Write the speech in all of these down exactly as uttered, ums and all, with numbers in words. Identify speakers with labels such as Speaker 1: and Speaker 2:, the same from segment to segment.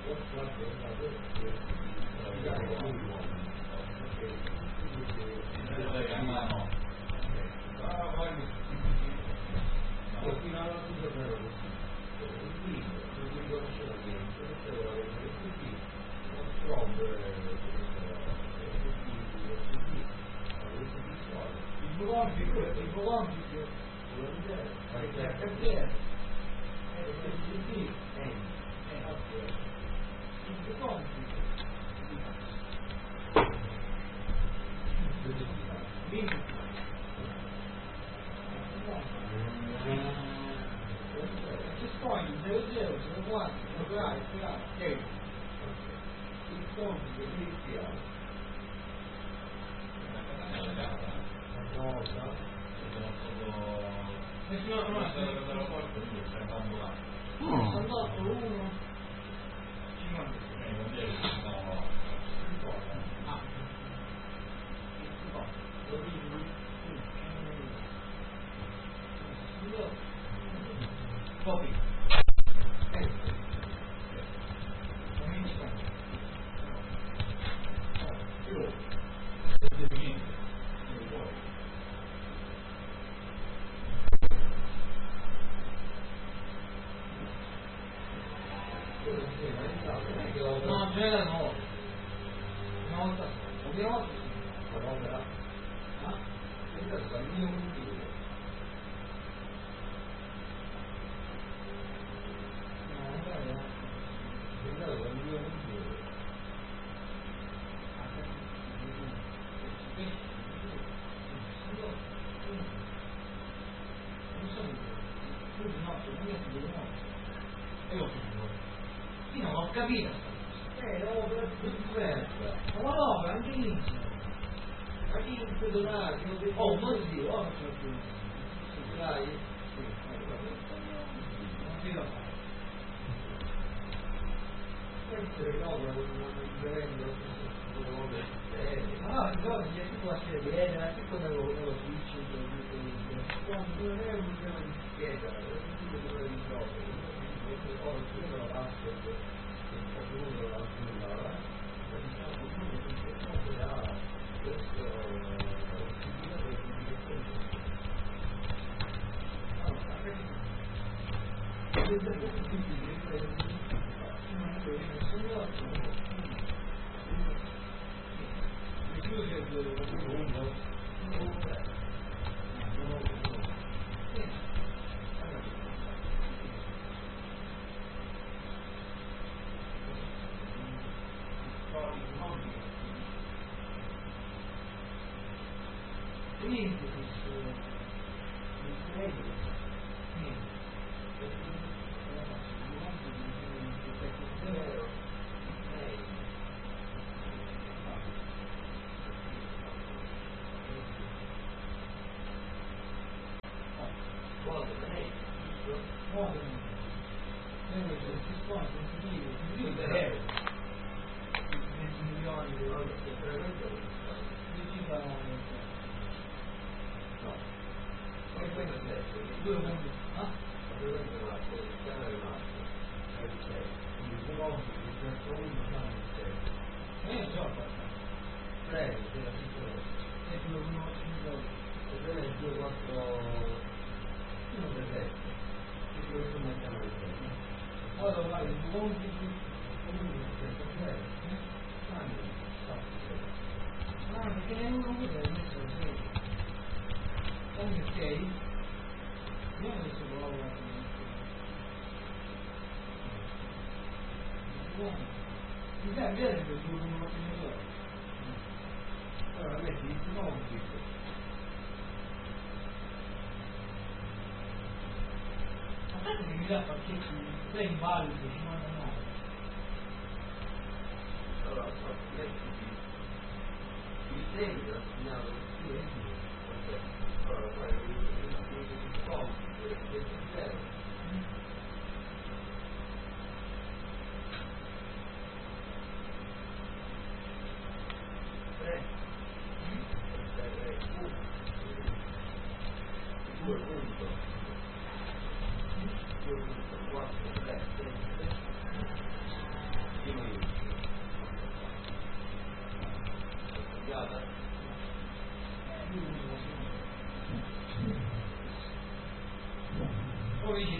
Speaker 1: Capito? Eh, no, però è diversa. Ma no, anche l'inizio. Anche l'inizio donati, oh, ma sì, oh, dai. Non si va. Essere no, non prendo. Ah, no, non c'è tipo a sedere, ma che cosa lo dici? Quando non è un tema di scheda, è un tema di gioco. Ora, io non lo faccio.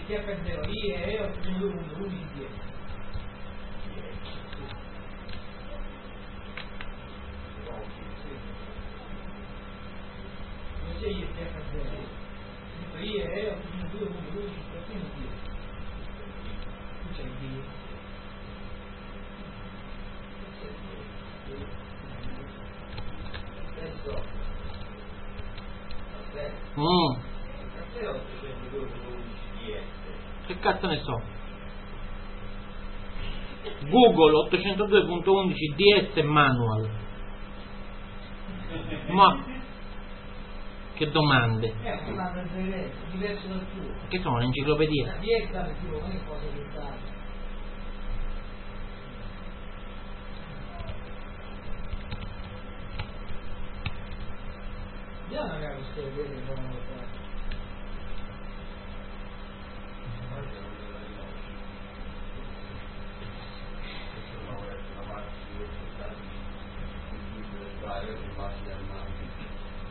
Speaker 1: T F zero I è otto due punto undici dieci. Non c'è I T F zero I è otto due punto undici dieci. Tu c'è il D. Adesso
Speaker 2: Mm. Che cazzo ne so? Google ottocentodue punto undici D S manual. Ma che domande?
Speaker 1: è una domanda diversa dal tuo.
Speaker 2: Che sono un'enciclopedia?
Speaker 1: D S dal tuo, non è cosa che dà. Andiamo magari queste vedere che vanno a fare.
Speaker 3: Una macchina